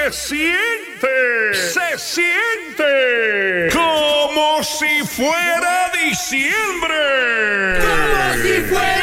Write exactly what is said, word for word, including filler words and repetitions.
se siente, se siente como si fuera diciembre. Como si fuera